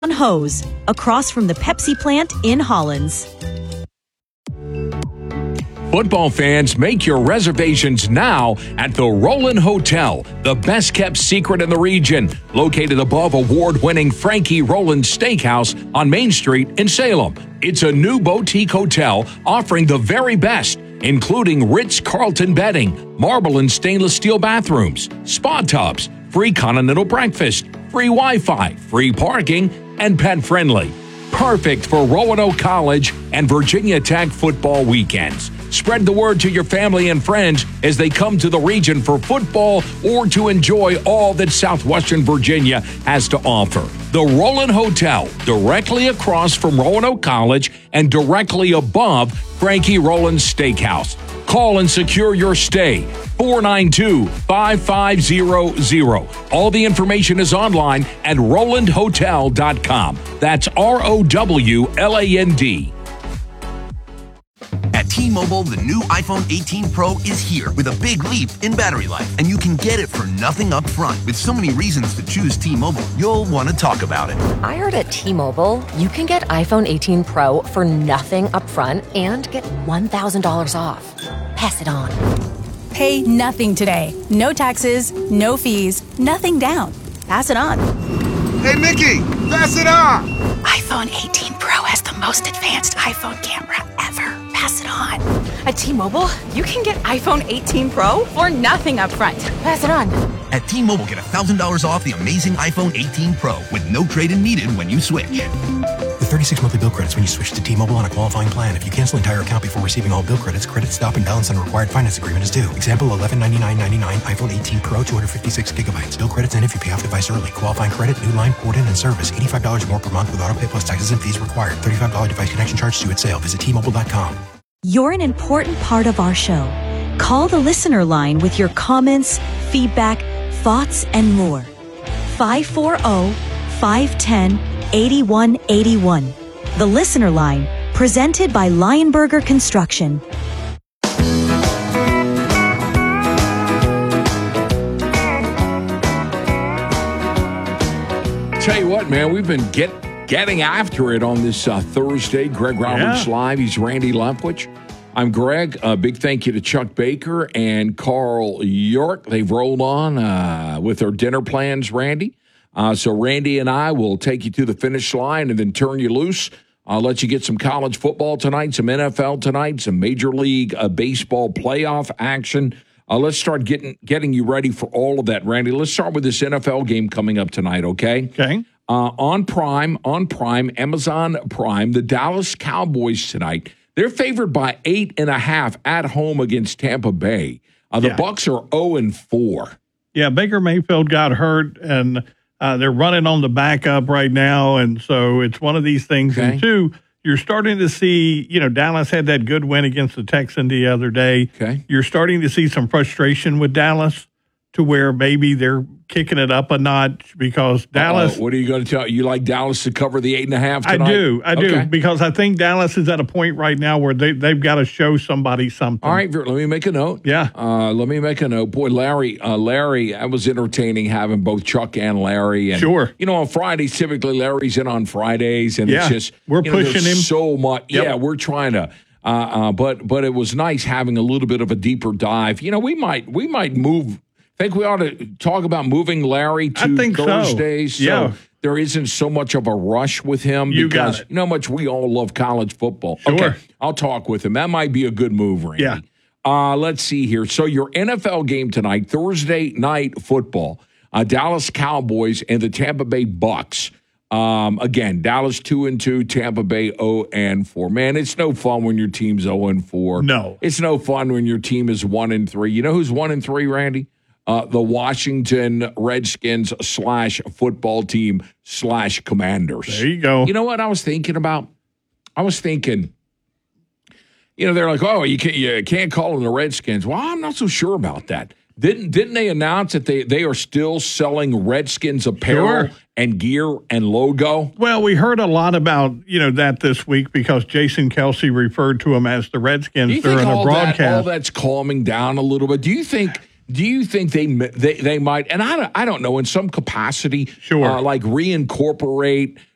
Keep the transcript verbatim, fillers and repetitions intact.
Hose, across from the Pepsi plant in Hollins. Football fans, make your reservations now at the Roland Hotel, the best-kept secret in the region, located above award-winning Frankie Roland Steakhouse on Main Street in Salem. It's a new boutique hotel offering the very best, including Ritz-Carlton bedding, marble and stainless steel bathrooms, spa tubs, free continental breakfast, free Wi-Fi, free parking, and pet-friendly. Perfect for Roanoke College and Virginia Tech football weekends. Spread the word to your family and friends as they come to the region for football or to enjoy all that Southwestern Virginia has to offer. The Roland Hotel, directly across from Roanoke College and directly above Frankie Roland Steakhouse. Call and secure your stay, four nine two, five five zero zero. All the information is online at roland hotel dot com. That's R O W L A N D. At T-Mobile, the new iPhone eighteen Pro is here with a big leap in battery life, and you can get it for nothing up front. With so many reasons to choose T-Mobile, you'll want to talk about it. I heard at T-Mobile, you can get iPhone eighteen Pro for nothing up front and get one thousand dollars off. Pass it on. Pay nothing today. No taxes, no fees, nothing down. Pass it on. Hey, Mickey, pass it on. iPhone eighteen Pro has the most advanced iPhone camera ever. Pass it on. At T-Mobile, you can get iPhone eighteen Pro for nothing up front. Pass it on. At T-Mobile, get one thousand dollars off the amazing iPhone eighteen Pro with no trade-in needed when you switch. With thirty-six monthly bill credits when you switch to T-Mobile on a qualifying plan. If you cancel entire account before receiving all bill credits, credit stop and balance on a required finance agreement is due. Example, eleven ninety-nine ninety-nine, iPhone eighteen Pro, two hundred fifty-six gigabytes. Bill credits end if you pay off device early. Qualifying credit, new line, port in, and service. eighty-five dollars more per month with autopay plus taxes and fees required. thirty-five dollars device connection charge due at sale. Visit T Mobile dot com. You're an important part of our show. Call the listener line with your comments, feedback, thoughts, and more. five four zero, five one zero, eight one eight one. The listener line, presented by Lionberger Construction. Tell you what, man, we've been get, getting after it on this uh, Thursday. Greg Roberts Yeah. Live. He's Randy Leftwich. I'm Greg. A big thank you to Chuck Baker and Carl York. They've rolled on uh, with their dinner plans, Randy. Uh, so Randy and I will take you to the finish line and then turn you loose. I'll let you get some college football tonight, some N F L tonight, some Major League uh, Baseball playoff action. Uh, let's start getting getting you ready for all of that, Randy. Let's start with this N F L game coming up tonight, okay? Okay. Uh, on Prime, on Prime, Amazon Prime, the Dallas Cowboys tonight. They're favored by eight and a half at home against Tampa Bay. Uh, the Yeah. Bucks are zero and four. Yeah, Baker Mayfield got hurt, and uh, they're running on the backup right now, and so it's one of these things. Okay. And two, you're starting to see, you know, Dallas had that good win against the Texans the other day. Okay. You're starting to see some frustration with Dallas to where maybe they're kicking it up a notch because Dallas. Uh-oh. What are you going to tell? You like Dallas to cover the eight and a half tonight? I do, I do, Okay. because I think Dallas is at a point right now where they they've got to show somebody something. All right, let me make a note. Yeah. Uh, let me make a note. Boy, Larry, uh, Larry, that was entertaining having both Chuck and Larry. And, Sure. You know, on Fridays, typically Larry's in on Fridays, and Yeah. it's just We're you know, pushing there's him. so much. Yep. Yeah, we're trying to. Uh, uh, but but it was nice having a little bit of a deeper dive. You know, we might we might move. Think we ought to talk about moving Larry to I think so. Thursdays. So Yeah. there isn't so much of a rush with him You got because it. you know how much we all love college football. Sure. Okay, I'll talk with him. That might be a good move, Randy. Yeah. Uh, let's see here. So your N F L game tonight, Thursday night football, uh, Dallas Cowboys and the Tampa Bay Bucks. Um, again, Dallas two and two, Tampa Bay zero and four. Man, it's no fun when your team's zero and four. No. It's no fun when your team is one and three. You know who's one and three, Randy? Uh, the Washington Redskins slash football team slash Commanders. There you go. You know what I was thinking about? I was thinking, you know, they're like, oh, you can't, you can't call them the Redskins. Well, I'm not so sure about that. Didn't didn't they announce that they, they are still selling Redskins apparel Sure. and gear and logo? Well, we heard a lot about, you know, that this week because Jason Kelsey referred to them as the Redskins Do you think during a all that, broadcast. all that's calming down a little bit? Do you think do you think they they, they might, and I don't, I don't know, in some capacity, Sure. uh, like reincorporate